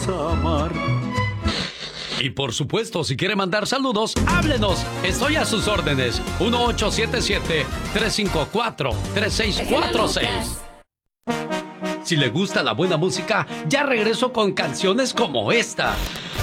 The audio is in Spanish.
amar. Y por supuesto, si quiere mandar saludos, háblenos. Estoy a sus órdenes. 1877-354-3646. Si le gusta la buena música, ya regreso con canciones como esta.